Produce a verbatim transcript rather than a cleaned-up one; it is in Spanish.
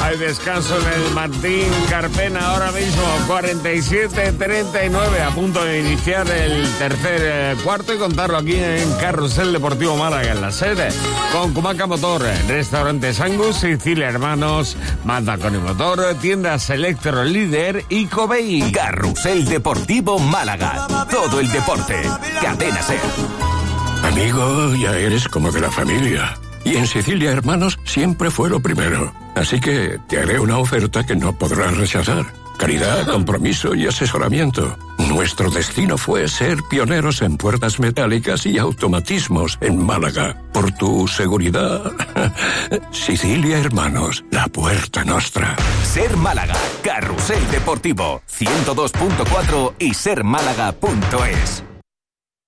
Hay descanso en el Martín Carpena ahora mismo, cuarenta y siete treinta y nueve, a punto de iniciar el tercer eh, cuarto y contarlo aquí en Carrusel Deportivo Málaga, en la sede, con Cumaca Motor, Restaurantes Angus, Sicilia Hermanos, Mazda con y Motor, Tiendas Electro Líder y Covey. Carrusel Deportivo Málaga, todo el deporte. Cadena Ser. Amigo, ya eres como de la familia. Y en Sicilia Hermanos siempre fue lo primero. Así que te haré una oferta que no podrás rechazar. Calidad, compromiso y asesoramiento. Nuestro destino fue ser pioneros en puertas metálicas y automatismos en Málaga. Por tu seguridad. Sicilia Hermanos, la puerta nostra. Ser Málaga, Carrusel Deportivo, ciento dos punto cuatro y ser málaga punto es.